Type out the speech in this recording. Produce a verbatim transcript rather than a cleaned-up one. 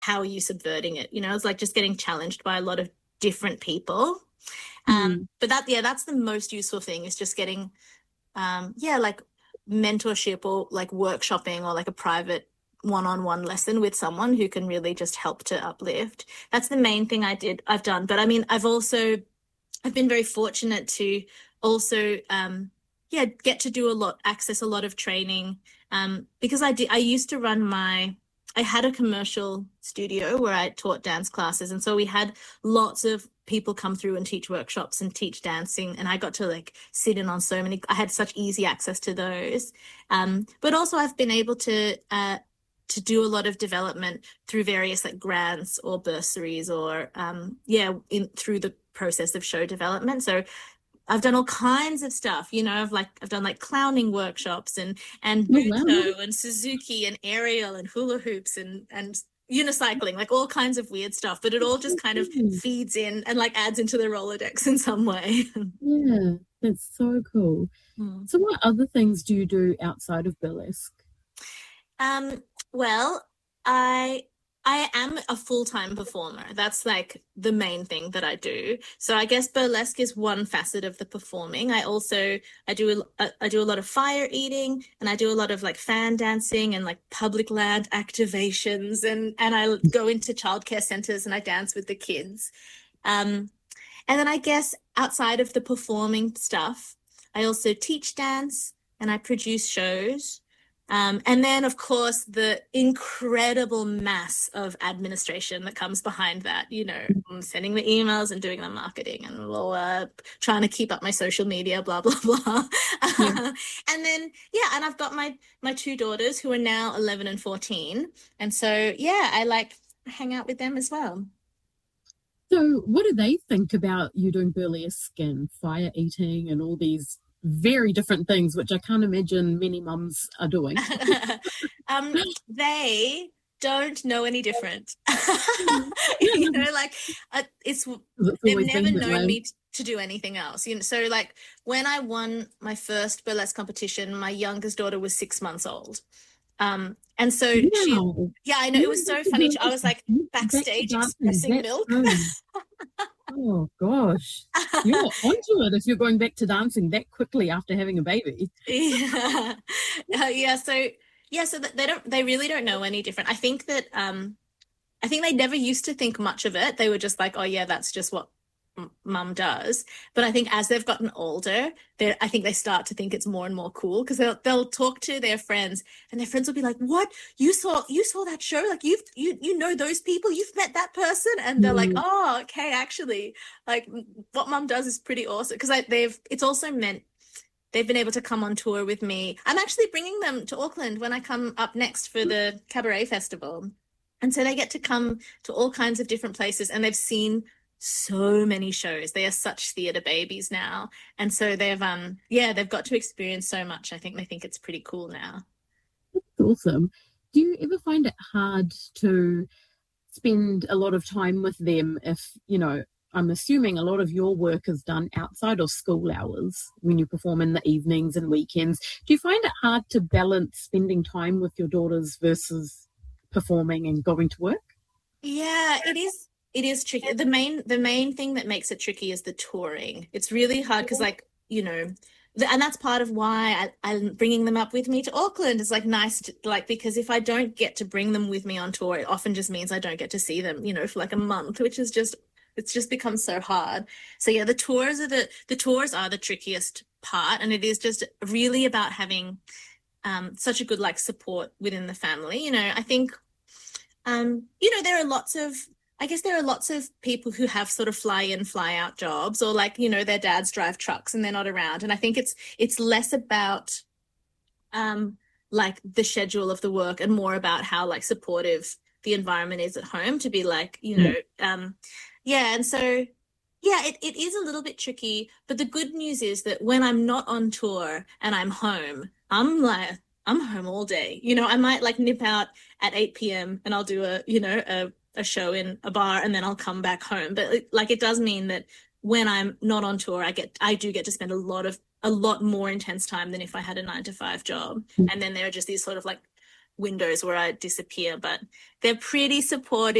how are you subverting it? You know, it's like just getting challenged by a lot of different people. Um, Mm. but that, yeah, that's the most useful thing is just getting, um, yeah, like mentorship or like workshopping or like a private one-on-one lesson with someone who can really just help to uplift. That's the main thing I did, I've done. But I mean, I've also, I've been very fortunate to also, um, yeah, get to do a lot, access a lot of training, um, because I did, I used to run my, I had a commercial studio where I taught dance classes. And so we had lots of people come through and teach workshops and teach dancing. And I got to like sit in on so many, I had such easy access to those. Um, but also I've been able to, uh, to do a lot of development through various like grants or bursaries or, um, yeah, in through the process of show development. So I've done all kinds of stuff, you know, I've like I've done like clowning workshops and and Oh, wow. Buto and Suzuki and aerial and hula hoops and and unicycling, like all kinds of weird stuff, but it all just kind of feeds in and like adds into the Rolodex in some way. Yeah, that's so cool. Hmm. So what other things do you do outside of burlesque? Um, well, I I am a full-time performer. That's like the main thing that I do. So I guess burlesque is one facet of the performing. I also I do a, I do a lot of fire eating and I do a lot of like fan dancing and like public land activations and and I go into childcare centers and I dance with the kids. Um, and then I guess outside of the performing stuff, I also teach dance and I produce shows. Um, and then, of course, the incredible mass of administration that comes behind that, you know, sending the emails and doing the marketing and uh, trying to keep up my social media, blah, blah, blah. Yeah. And then, yeah, and I've got my my two daughters who are now eleven and fourteen. And so, yeah, I like hang out with them as well. So what do they think about you doing burlesque and fire eating and all these very different things, which I can't imagine many mums are doing? um, they don't know any different. You know, like uh, it's It's they've always never been that known way. me t- to do anything else. You know, so like when I won my first burlesque competition, my youngest daughter was six months old. Um, and so she, Wow. yeah, I know it You was have so to funny. do I was like this back to backstage dancing expressing that milk. soon. Oh gosh. You're onto it if you're going back to dancing that quickly after having a baby. Yeah. Uh, yeah. So yeah. So that they don't. They really don't know any different. I think that. Um. I think they never used to think much of it. They were just like, oh yeah, that's just what m- mum does. But I think as they've gotten older, they I think they start to think it's more and more cool because they'll they'll talk to their friends and their friends will be like, "What? You saw you saw that show? Like you've you you know those people? You've met that person?" And they're like, Mm. "Oh, okay, actually, like what mum does is pretty awesome." Because I they've it's also meant they've been able to come on tour with me. I'm actually bringing them to Auckland when I come up next for the Cabaret Festival. And so they get to come to all kinds of different places and they've seen so many shows. They are such theater babies now. And so they've um yeah, they've got to experience so much. I think they think it's pretty cool now. Awesome. Do you ever find it hard to spend a lot of time with them if, you know, I'm assuming a lot of your work is done outside of school hours when you perform in the evenings and weekends. Do you find it hard to balance spending time with your daughters versus performing and going to work? Yeah, it is it is tricky. The main the main thing that makes it tricky is the touring. It's really hard because like, you know, the, and that's part of why I, I'm bringing them up with me to Auckland. It's like nice to like because if I don't get to bring them with me on tour, it often just means I don't get to see them, you know, for like a month, which is just it's just become so hard. So yeah, the tours are the the tours are the trickiest part, and it is just really about having um such a good like support within the family. You know, I think um, you know, there are lots of, I guess there are lots of people who have sort of fly in, fly out jobs, or like, you know, their dads drive trucks and they're not around. And I think it's it's less about um like the schedule of the work and more about how like supportive the environment is at home to be like, you Yeah. know, um yeah, and so yeah, it, it is a little bit tricky, but the good news is that when I'm not on tour and I'm home, I'm like I'm home all day. You know, I might like nip out at eight p m and I'll do a, you know, a, a show in a bar and then I'll come back home. But it, like it does mean that when I'm not on tour, I get I do get to spend a lot of a lot more intense time than if I had a nine to five job. And then there are just these sort of like windows where I disappear, but they're pretty supportive.